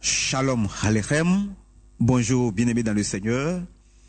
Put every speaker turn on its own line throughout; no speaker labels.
Shalom Aleichem, bonjour bien-aimés dans le Seigneur.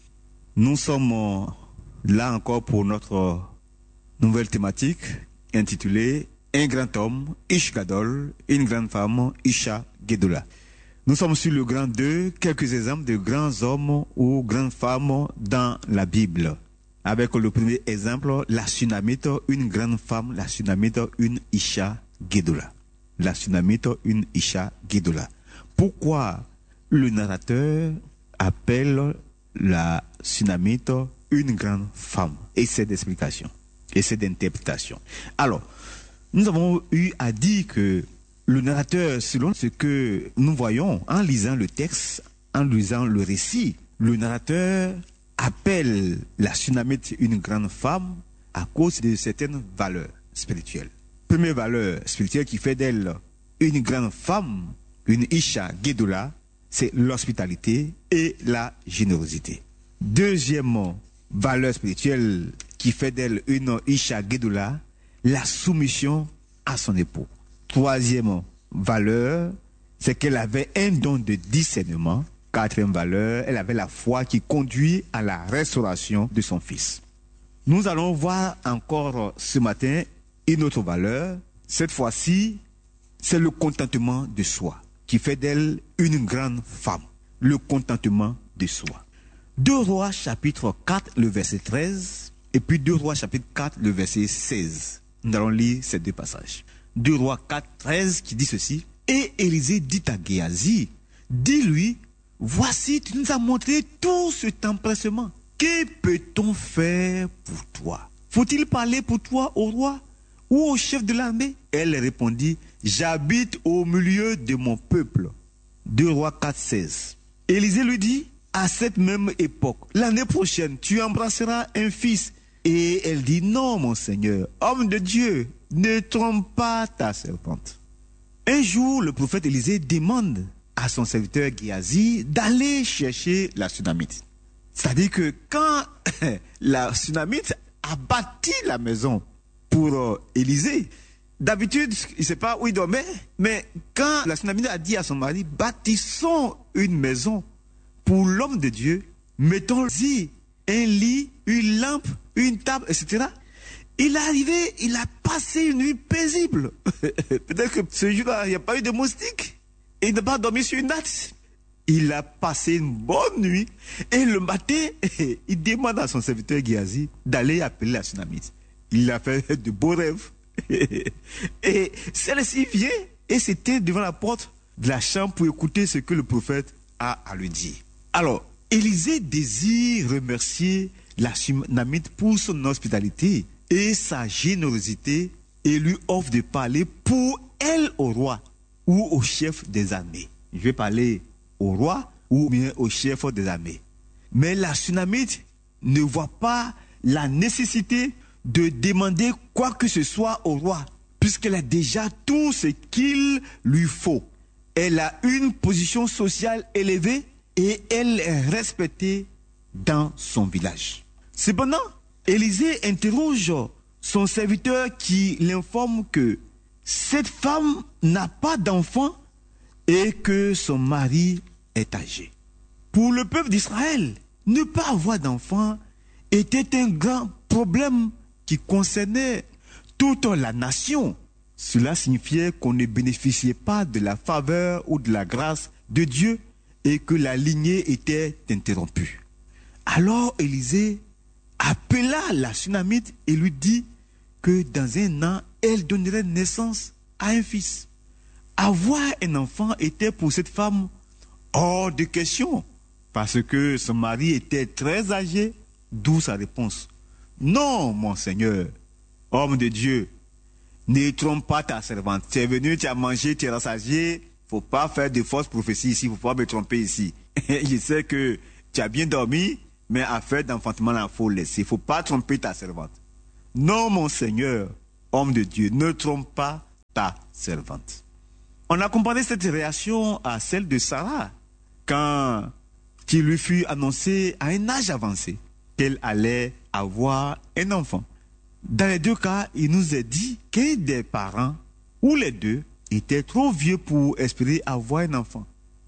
Nous sommes là encore pour notre nouvelle thématique intitulée Un grand homme, Ish Gadol, une grande femme, Isha Gedola. Nous sommes sur le grand 2, quelques exemples de grands hommes ou grandes femmes dans la Bible. Avec le premier exemple, la Sunamite, une grande femme, la Sunamite, une Isha Gedola. La Sunamite, une Isha Gedola. Pourquoi le narrateur appelle la Sunamite une grande femme? Et c'est d'explication, et c'est d'interprétation. Alors, nous avons eu à dire que le narrateur, selon ce que nous voyons en lisant le texte, en lisant le récit, le narrateur appelle la Sunamite une grande femme à cause de certaines valeurs spirituelles. Première valeur spirituelle qui fait d'elle une grande femme, une Isha Gedola, c'est l'hospitalité et la générosité. Deuxième valeur spirituelle qui fait d'elle une Isha Gedola, la soumission à son époux. Troisième valeur, c'est qu'elle avait un don de discernement. Quatrième valeur, elle avait la foi qui conduit à la restauration de son fils. Nous allons voir encore ce matin une autre valeur. Cette fois-ci, c'est le contentement de soi qui fait d'elle une grande femme. Le contentement de soi. 2 Rois chapitre 4, le verset 13, et puis 2 Rois chapitre 4, le verset 16. Nous allons lire ces deux passages. 2 Rois 4, 13 qui dit ceci. Et Élisée dit à Géasi, dis-lui, voici, tu nous as montré tout cet empressement. Que peut-on faire pour toi? Faut-il parler pour toi au roi ou au chef de l'armée? Elle répondit, j'habite au milieu de mon peuple. 2 Rois 4, 16. Élisée lui dit, à cette même époque, l'année prochaine, tu embrasseras un fils. Et elle dit, non, mon Seigneur, homme de Dieu, ne trompe pas ta servante. Un jour, le prophète Élisée demande à son serviteur Géasi d'aller chercher la Sunamite. C'est-à-dire que quand la Sunamite a bâti la maison pour Élisée, d'habitude, il ne sait pas où il dormait, mais quand la Sunamite a dit à son mari, bâtissons une maison pour l'homme de Dieu, mettons-y un lit, une lampe, une table, etc. Il est arrivé, il a passé une nuit paisible. Peut-être que ce jour-là, il n'y a pas eu de moustique. Et il n'a pas dormi sur une natte. Il a passé une bonne nuit. Et le matin, il demande à son serviteur Géasi d'aller appeler la Sunamite. Il a fait de beaux rêves. Et celle-ci vient et s'était devant la porte de la chambre pour écouter ce que le prophète a à lui dire. Alors, Élisée désire remercier la Sunamite pour son hospitalité et sa générosité et lui offre de parler pour elle au roi ou au chef des armées. Je vais parler au roi ou bien au chef des armées. Mais la Sunamite ne voit pas la nécessité de demander quoi que ce soit au roi, puisqu'elle a déjà tout ce qu'il lui faut. Elle a une position sociale élevée et elle est respectée dans son village. Cependant, Élisée interroge son serviteur qui l'informe que cette femme n'a pas d'enfant et que son mari est âgé. Pour le peuple d'Israël, ne pas avoir d'enfant était un grand problème qui concernait toute la nation. Cela signifiait qu'on ne bénéficiait pas de la faveur ou de la grâce de Dieu et que la lignée était interrompue. Alors Élisée appela la Sunamite et lui dit que dans un an, elle donnerait naissance à un fils. Avoir un enfant était pour cette femme hors de question, parce que son mari était très âgé, d'où sa réponse. Non, mon Seigneur, homme de Dieu, ne trompe pas ta servante. Tu es venu, tu as mangé, tu es rassasié. Faut pas faire de fausses prophéties ici, faut pas me tromper ici. Je sais que tu as bien dormi, mais affaire d'enfantement, il faut laisser. Faut pas tromper ta servante. Non, mon Seigneur, homme de Dieu, ne trompe pas ta servante. On a comparé cette réaction à celle de Sarah, quand il lui fut annoncé à un âge avancé qu'elle allait avoir un enfant. Dans les deux cas, il nous est dit qu'un des parents, ou les deux, étaient trop vieux pour espérer avoir un enfant.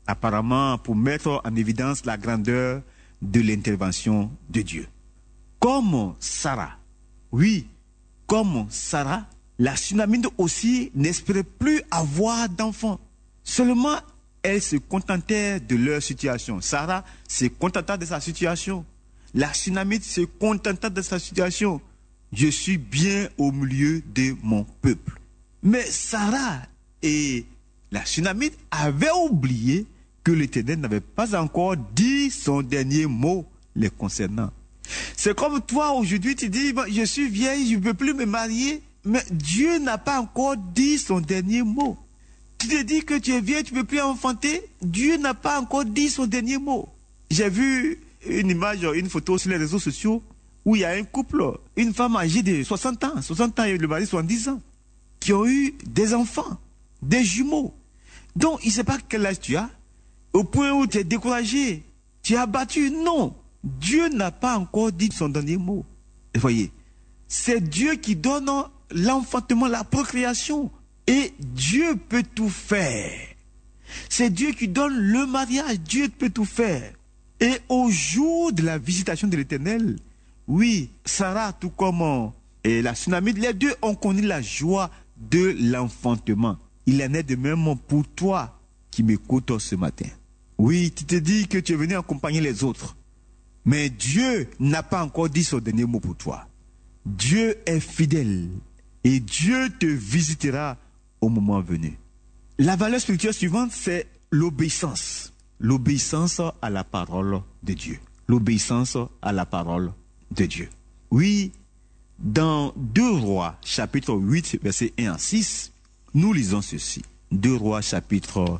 apparemment pour mettre en évidence la grandeur de l'intervention de Dieu. Comme Sarah, oui, comme Sarah, la Sunamite aussi n'espérait plus avoir d'enfants. Seulement, elle se contentait de leur situation. Sarah se contenta de sa situation. La Sunamite se contenta de sa situation. Je suis bien au milieu de mon peuple. Mais Sarah et la Sunamite avaient oublié que l'Éternel n'avait pas encore dit son dernier mot les concernant. C'est comme toi aujourd'hui, tu dis, je suis vieille, je ne peux plus me marier, mais Dieu n'a pas encore dit son dernier mot. Tu te dis que tu es vieille, tu ne peux plus enfanter, Dieu n'a pas encore dit son dernier mot. J'ai vu une image, une photo sur les réseaux sociaux où il y a un couple, une femme âgée de 60 ans et le mari 70 ans, qui ont eu des enfants, des jumeaux. Donc, il ne sait pas quel âge tu as, au point où tu es découragé, tu es abattu. Non, Dieu n'a pas encore dit son dernier mot. Vous voyez, c'est Dieu qui donne l'enfantement, la procréation. Et Dieu peut tout faire. C'est Dieu qui donne le mariage. Dieu peut tout faire. Et au jour de la visitation de l'Éternel, oui, Sarah, tout comme la Sunamite, les deux ont connu la joie de l'enfantement. Il en est de même pour toi qui m'écoutes ce matin. Oui, tu te dis que tu es venu accompagner les autres. Mais Dieu n'a pas encore dit son dernier mot pour toi. Dieu est fidèle et Dieu te visitera au moment venu. La valeur spirituelle suivante, c'est l'obéissance. L'obéissance à la parole de Dieu. L'obéissance à la parole de Dieu. Oui, dans 2 Rois, chapitre 8, versets 1 à 6, nous lisons ceci. 2 Rois, chapitre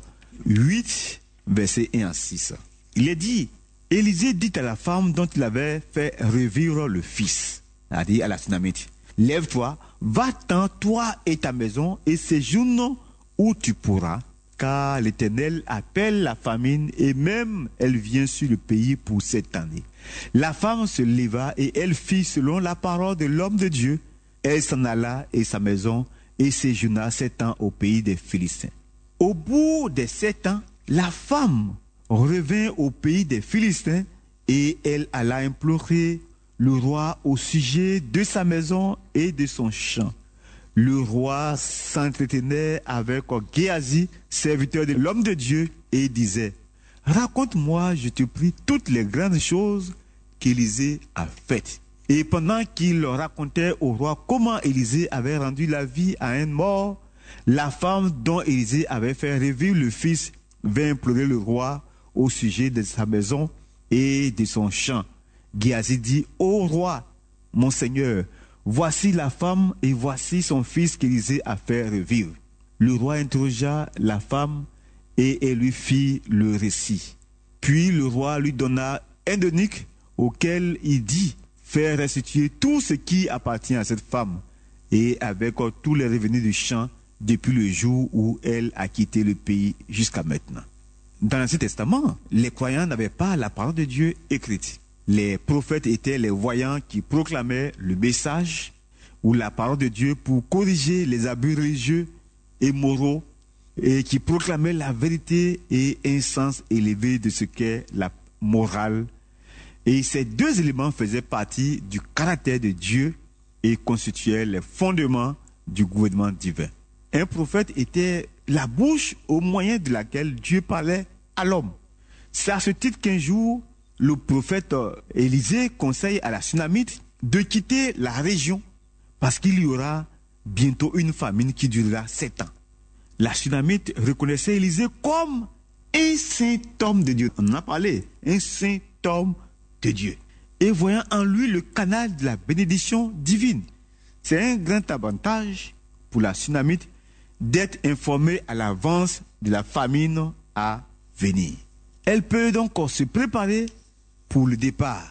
8, versets 1 à 6. Il est dit, Élisée dit à la femme dont il avait fait revivre le fils, c'est-à-dire à la Sunamite, lève-toi, va-t'en, toi et ta maison, et séjourne où tu pourras, car l'Éternel appelle la famine, et même elle vient sur le pays pour cette année. La femme se leva, et elle fit selon la parole de l'homme de Dieu. Elle s'en alla et sa maison, et séjourna 7 ans au pays des Philistins. Au bout des 7 ans, la femme revint au pays des Philistins, et elle alla implorer le roi au sujet de sa maison et de son champ. Le roi s'entretenait avec Géasi, serviteur de l'homme de Dieu, et disait, « Raconte-moi, je te prie, toutes les grandes choses qu'Élisée a faites. » Et pendant qu'il racontait au roi comment Élisée avait rendu la vie à un mort, la femme dont Élisée avait fait revivre le fils vint implorer le roi au sujet de sa maison et de son champ. Géasi dit, « Ô roi, mon seigneur, voici la femme et voici son fils qu'Élisée a fait revivre. » Le roi interrogea la femme et elle lui fit le récit. Puis le roi lui donna un eunuque auquel il dit, « Fais restituer tout ce qui appartient à cette femme et avec tous les revenus du champ depuis le jour où elle a quitté le pays jusqu'à maintenant. » Dans l'Ancien Testament, les croyants n'avaient pas la parole de Dieu écrite. Les prophètes étaient les voyants qui proclamaient le message ou la parole de Dieu pour corriger les abus religieux et moraux et qui proclamaient la vérité et un sens élevé de ce qu'est la morale. Et ces deux éléments faisaient partie du caractère de Dieu et constituaient les fondements du gouvernement divin. Un prophète était la bouche au moyen de laquelle Dieu parlait à l'homme. C'est à ce titre qu'un jour, le prophète Élisée conseille à la Sunamite de quitter la région parce qu'il y aura bientôt une famine qui durera 7 ans. La Sunamite reconnaissait Élisée comme un saint homme de Dieu. On en a parlé, un saint homme de Dieu. Et voyant en lui le canal de la bénédiction divine. C'est un grand avantage pour la Sunamite d'être informée à l'avance de la famine à venir. Elle peut donc se préparer pour le départ.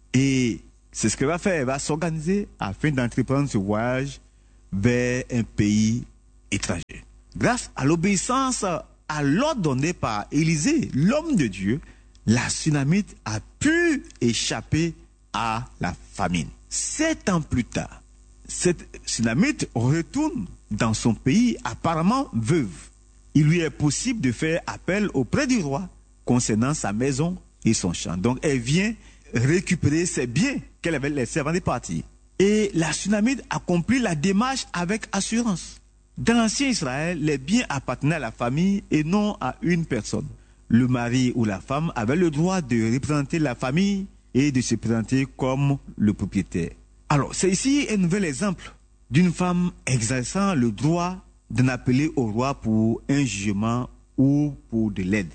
Et c'est ce qu'elle va faire. Elle va s'organiser afin d'entreprendre ce voyage vers un pays étranger. Grâce à l'obéissance à l'ordre donné par Élisée, l'homme de Dieu, la Sunamite a pu échapper à la famine. 7 ans plus tard, cette Sunamite retourne dans son pays apparemment veuve. il lui est possible de faire appel auprès du roi concernant sa maison et son champ. Donc, elle vient récupérer ses biens qu'elle avait laissés avant de partir. Et la Sunamite accomplit la démarche avec assurance. Dans l'ancien Israël, les biens appartenaient à la famille et non à une personne. Le mari ou la femme avait le droit de représenter la famille et de se présenter comme le propriétaire. Alors, c'est ici un nouvel exemple d'une femme exerçant le droit d'en appeler au roi pour un jugement ou pour de l'aide.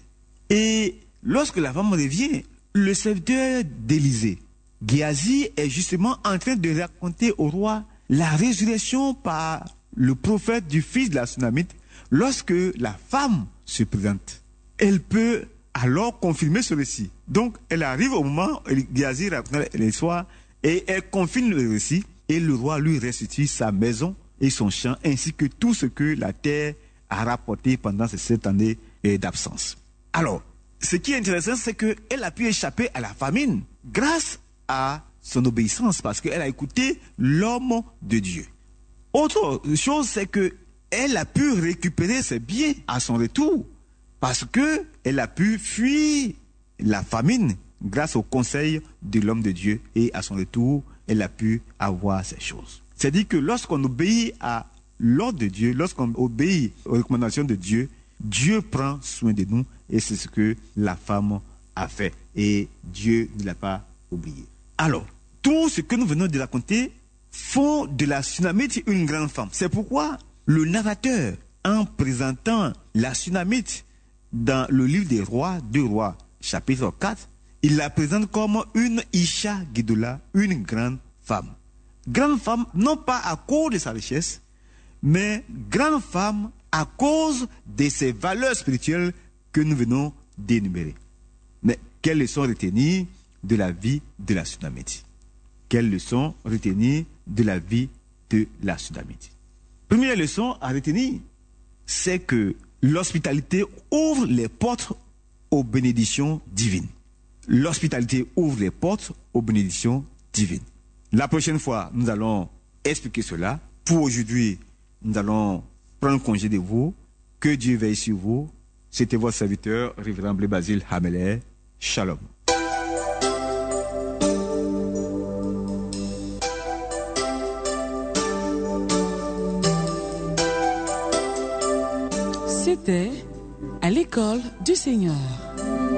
Et lorsque la femme revient, le serviteur d'Élysée, Géasi, est justement en train de raconter au roi la résurrection par le prophète du fils de la Sunamite lorsque la femme se présente. Elle peut alors confirmer ce récit. Donc, elle arrive au moment où Géasi raconte l'histoire et elle confirme le récit et le roi lui restitue sa maison et son champ ainsi que tout ce que la terre a rapporté pendant ces 7 années d'absence. Alors, ce qui est intéressant, c'est qu'elle a pu échapper à la famine grâce à son obéissance parce qu'elle a écouté l'homme de Dieu. Autre chose, c'est qu'elle a pu récupérer ses biens à son retour parce qu'elle a pu fuir la famine grâce au conseil de l'homme de Dieu et à son retour, elle a pu avoir ces choses. C'est-à-dire que lorsqu'on obéit à l'ordre de Dieu, lorsqu'on obéit aux recommandations de Dieu, Dieu prend soin de nous et c'est ce que la femme a fait et Dieu ne l'a pas oublié. Alors, tout ce que nous venons de raconter font de la Sunamite une grande femme. C'est pourquoi le narrateur, en présentant la Sunamite dans le livre des rois, 2 Rois, chapitre 4, il la présente comme une Isha Guédola, une grande femme. Grande femme, non pas à cause de sa richesse, mais grande femme à cause de ses valeurs spirituelles que nous venons d'énumérer. Mais quelles leçons retenir de la vie de la Sunamite? Quelles leçons retenir de la vie de la Sunamite? Première leçon à retenir, c'est que l'hospitalité ouvre les portes aux bénédictions divines. L'hospitalité ouvre les portes aux bénédictions divines. La prochaine fois, nous allons expliquer cela. Pour aujourd'hui, nous allons prendre congé de vous. Que Dieu veille sur vous. C'était votre serviteur, Révérend Blé Basile Hameler. Shalom.
C'était à l'école du Seigneur.